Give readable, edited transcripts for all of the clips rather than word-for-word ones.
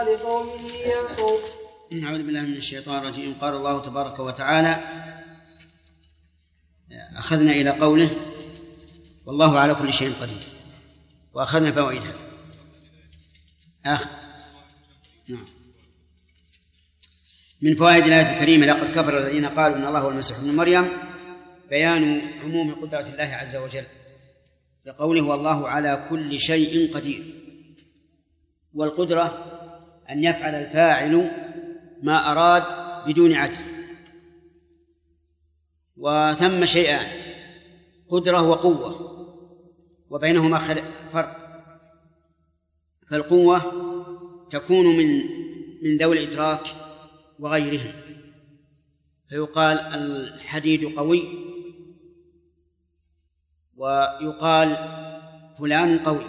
لقومه ينفعون. أعوذ بالله من الشيطان الرجيم. قال الله تبارك وتعالى: أخذنا إلى قوله: والله على كل شيء قدير، وأخذنا فوائدها. نعم. من فوائد الآية الكريمة: لقد كفر الذين قالوا إن الله هو المسيح ابن مريم، بيان عموم قدرة الله عز وجل، لقوله: والله على كل شيء قدير. والقدرة أن يفعل الفاعل ما أراد بدون عجز. وثم شيئان: قدرة وقوة، وبينهما فرق. فالقوة تكون من ذوي الإدراك وغيرهم، فيقال الحديد قوي، ويقال فلان قوي.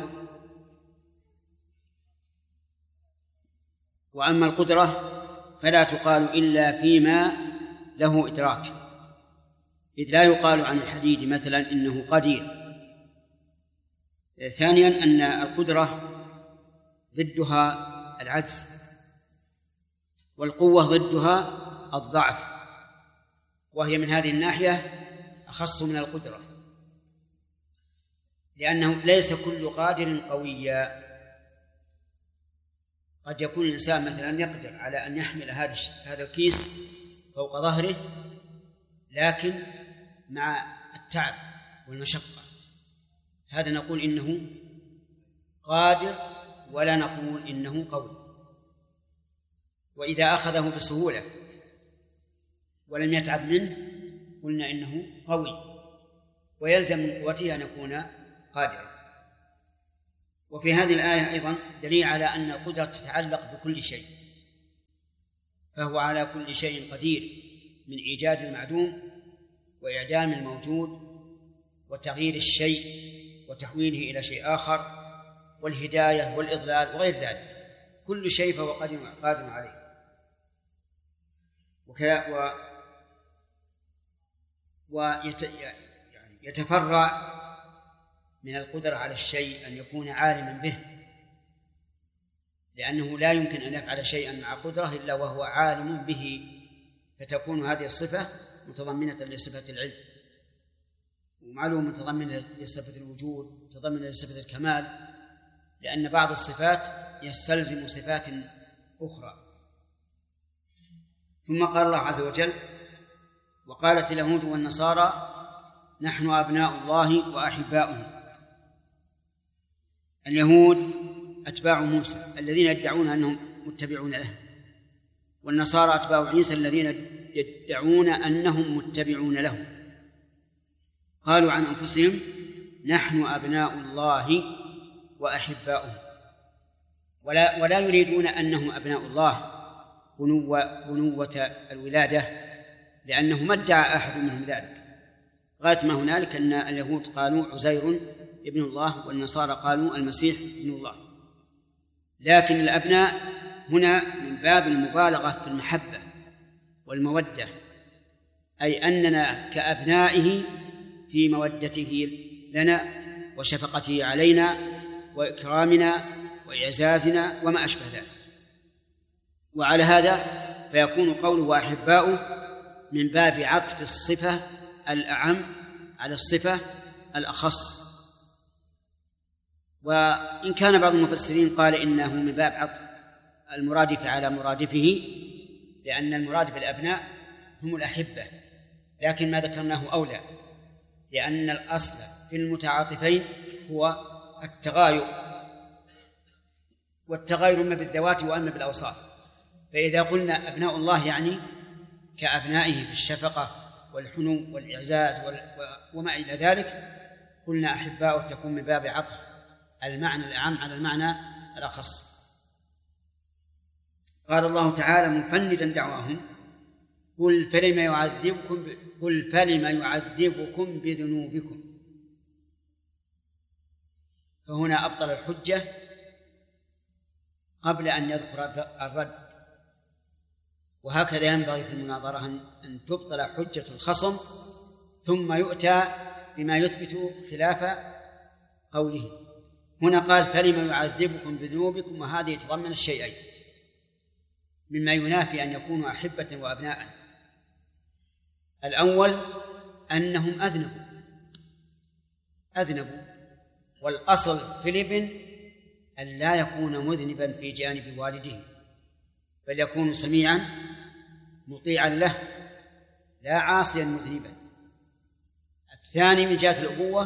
وأما القدرة فلا تقال إلا فيما له إدراك، إذ لا يقال عن الحديد مثلا إنه قدير. ثانيا أن القدرة ضدها العجز، والقوة ضدها الضعف، وهي من هذه الناحية أخص من القدرة، لأنه ليس كل قادر قويا. قد يكون الإنسان مثلا يقدر على أن يحمل هذا الكيس فوق ظهره، لكن مع التعب والمشقة، هذا نقول إنه قادر ولا نقول إنه قوي. وإذا أخذه بسهولة ولم يتعب منه قلنا إنه قوي، ويلزم من قوته أن يكون قادرا. وفي هذه الآية أيضا دليل على أن القدرة تتعلق بكل شيء، فهو على كل شيء قدير، من إيجاد المعدوم وإعدام الموجود وتغيير الشيء وتحويله إلى شيء آخر والهداية والإضلال وغير ذلك، كل شيء فهو قادر عليه. يتفرع من القدرة على الشيء أن يكون عالما به، لأنه لا يمكن أن يفعل شيئا مع قدرة إلا وهو عالم به، فتكون هذه الصفة متضمنة لصفة العلم، ومعلوم متضمنة لصفة الوجود، متضمنة لصفة الكمال، لأن بعض الصفات يستلزم صفات أخرى. ثم قال الله عز وجل: وقالت اليهود والنصارى نحن أبناء الله وأحباؤه. اليهود أتباع موسى الذين يدعون أنهم متبعون له، والنصارى أتباع عيسى الذين يدعون أنهم متبعون له. قالوا عن أنفسهم نحن أبناء الله وأحباؤه، ولا يريدون أنهم أبناء الله بنوة الولادة، لأنه ما ادعى أحد منهم ذلك. غاية ما هنالك أن اليهود قالوا عزير ابن الله، والنصارى قالوا المسيح ابن الله. لكن الأبناء هنا من باب المبالغة في المحبة والمودة، أي أننا كأبنائه في مودته لنا وشفقته علينا وإكرامنا وإعزازنا وما أشبه ذلك. وعلى هذا فيكون قوله وأحباؤه من باب عطف الصفة الأعم على الصفة الأخص. وإن كان بعض المفسرين قال إنه من باب عطف المرادف على مرادفه، لأن المراد بالأبناء هم الأحبة، لكن ما ذكرناه أولى، لأن الأصل في المتعاطفين هو التغاير، والتغاير إما بالذوات وإما بالأوصاف. فإذا قلنا أبناء الله يعني كأبنائه بالشفقة والحنو والإعزاز وما إلى ذلك، قلنا أحباؤه تكون من باب عطف المعنى الأعم على المعنى الأخص. قال الله تعالى مفندا دعواهم: قل فلم يعذبكم بذنوبكم. فهنا أبطل الحجة قبل أن يذكر الرد، وهكذا ينبغي في المناظرة أن تبطل حجة الخصم ثم يؤتى بما يثبت خلاف قوله. هنا قال فلم يعذبكم بذنوبكم، وهذه يتضمن الشيئين: مما ينافي أن يكونوا أحبة وأبناء. الأول أنهم أذنبوا، والأصل في الابن أن لا يكون مذنبا في جانب والده، بل يكون سميعا مطيعا له لا عاصيا مذنبا. الثاني من جهة الأبوة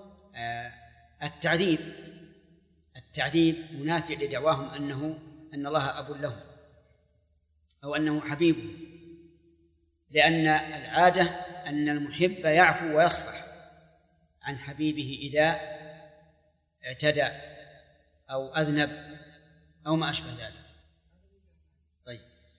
التعذيب منافي لدعواهم أن الله أب لهم أو أنه حبيبه، لأن العادة أن المحب يعفو ويصفح عن حبيبه إذا اعتدى أو أذنب أو ما أشبه ذلك. طيب،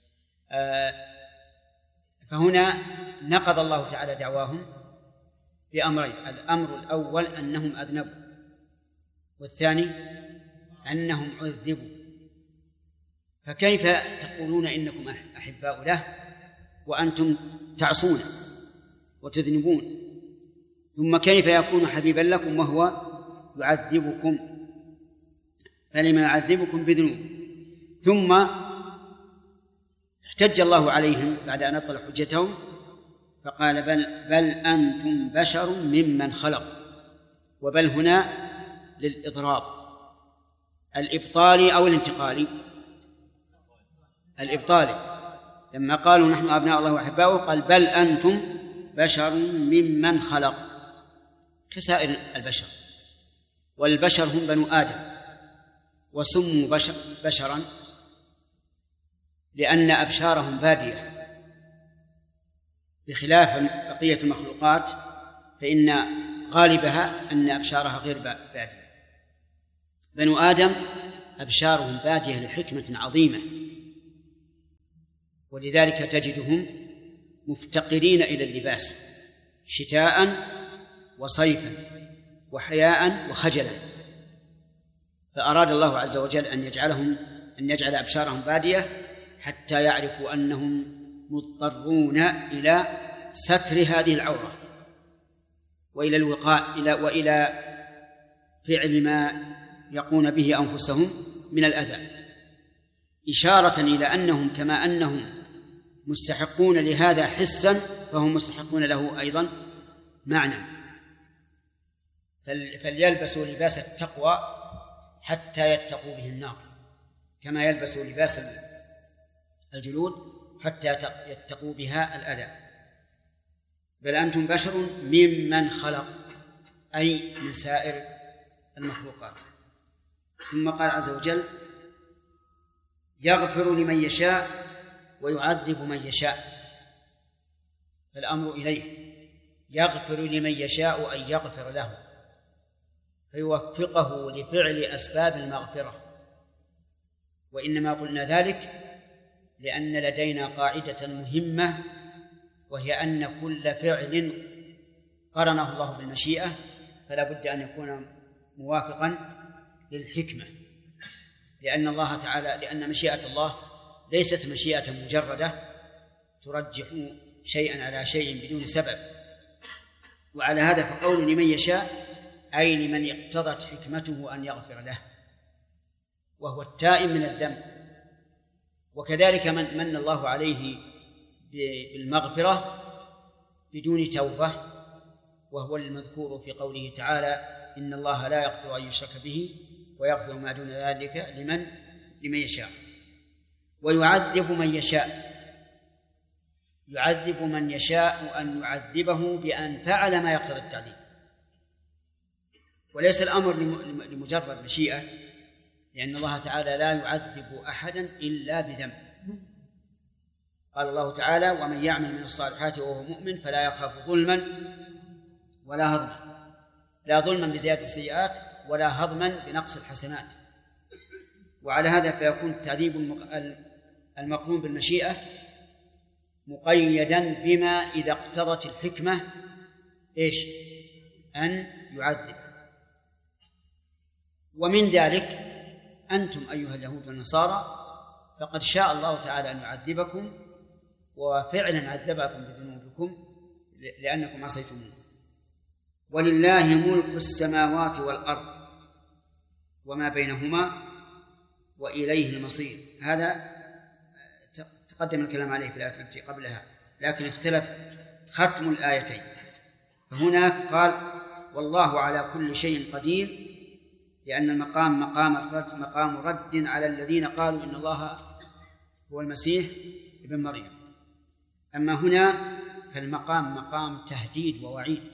فهنا نقض الله تعالى دعواهم بأمرين: الأمر الأول أنهم أذنبوا، والثاني أنهم عذبوا. فكيف تقولون إنكم أحباء له وأنتم تعصون وتذنبون؟ ثم كيف يكون حبيبا لكم وهو يعذبكم؟ فلما يعذبكم بذنوب. ثم احتج الله عليهم بعد أن أبطل حجتهم فقال: بل أنتم بشر ممن خلق. وبل هنا للإضراب الإبطالي أو الانتقالي. الإبطالي لما قالوا نحن أبناء الله وأحباؤه قال: بل أنتم بشر ممن خلق، كسائر البشر. والبشر هم بنو آدم، وسموا بشرا لأن أبشارهم بادية، بخلاف بقية المخلوقات فإن غالبها أن أبشارها غير بادية. بنو آدم أبشارهم بادية لحكمة عظيمة، ولذلك تجدهم مفتقرين إلى اللباس شتاء وصيفا وحياء وخجلا. فأراد الله عز وجل أن يجعل أبشارهم بادية حتى يعرفوا أنهم مضطرون إلى ستر هذه العورة وإلى الوقاء وإلى فعل ما يقون به أنفسهم من الأذى، إشارة إلى أنهم كما أنهم مستحقون لهذا حسا فهم مستحقون له أيضا معنى. فليلبسوا لباس التقوى حتى يتقوا به النار، كما يلبسوا لباس الجلود حتى يتقوا بها الأذى. بل أنتم بشر ممن خلق، أي من سائر المخلوقات. ثم قال عز وجل: يغفر لمن يشاء ويعذب من يشاء. فالأمر إليه، يغفر لمن يشاء أن يغفر له فيوفقه لفعل أسباب المغفرة. وإنما قلنا ذلك لأن لدينا قاعدة مهمة، وهي أن كل فعل قرنه الله بالمشيئة فلا بد أن يكون موافقا للحكمة، لأن مشيئة الله ليست مشيئة مجردة ترجح شيئا على شيء بدون سبب. وعلى هذا فقول لمن يشاء أي لمن اقتضت حكمته أن يغفر له، وهو التائب من الذنب. وكذلك من الله عليه بالمغفرة بدون توبة، وهو المذكور في قوله تعالى: إن الله لا يغفر أن يشرك به ويغفر ما دون ذلك لمن يشاء. ويعذب من يشاء، يعذب من يشاء أن يعذبه بأن فعل ما يقتضي التعذيب، وليس الأمر لمجرد مشيئة، لأن الله تعالى لا يعذب أحدا إلا بذنب. قال الله تعالى: ومن يعمل من الصالحات وهو مؤمن فلا يخاف ظلما ولا هضما. لا ظلما بزيادة السيئات ولا هضما بنقص الحسنات. وعلى هذا فيكون التعذيب المقرون بالمشيئة مقيدا بما إذا اقتضت الحكمة أن يعذب. ومن ذلك أنتم أيها اليهود والنصارى فقد شاء الله تعالى أن يعذبكم، وفعلا عذبكم بذنوبكم لأنكم عصيتموه. ولله ملك السماوات والأرض وما بينهما وإليه المصير. هذا تقدم الكلام عليه في الآية التي قبلها، لكن اختلف ختم الآيتين. فهناك قال والله على كل شيء قدير، لأن المقام مقام رد على الذين قالوا إن الله هو المسيح ابن مريم. أما هنا فالمقام مقام تهديد ووعيد،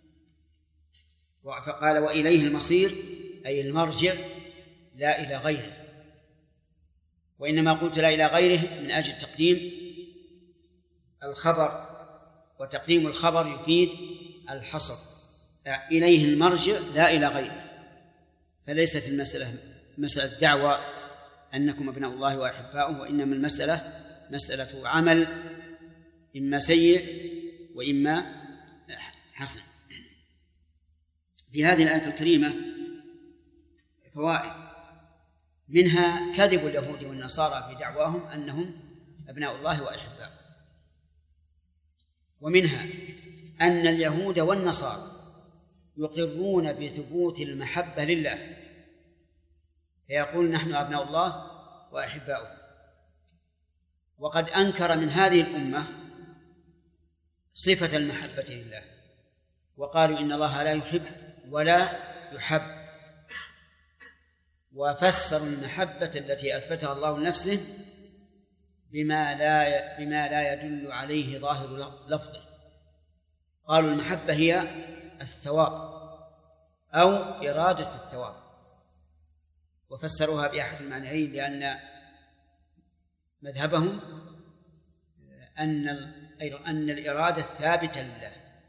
فقال وإليه المصير أي المرجع لا إلى غيره. وإنما قلت لا إلى غيره من أجل تقديم الخبر، وتقديم الخبر يفيد الحصر، إليه المرجع لا إلى غيره. فليست المسألة مسألة دعوة أنكم أبناء الله وأحباؤه، وإنما المسألة مسألة عمل إما سيء وإما حسن. في هذه الآية الكريمة فوائد، منها كذب اليهود والنصارى في دعواهم أنهم أبناء الله وأحباؤه، ومنها أن اليهود والنصارى يقرون بثبوت المحبة لله، فيقول نحن أبناء الله وأحباؤه، وقد أنكر من هذه الأمة صفة المحبة لله، وقالوا إن الله لا يحب ولا يحب، وفسروا المحبة التي أثبتها الله لنفسه بما لا يدل عليه ظاهر لفظه. قالوا المحبة هي الثواب أو إرادة الثواب، وفسروها بأحد المعنيين، لأن مذهبهم أن الإرادة ثابتة لله،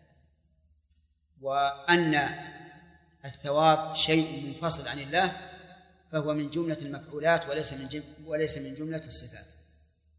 وأن الثواب شيء منفصل عن الله، فهو من جملة المفعولات وليس من جملة الصفات.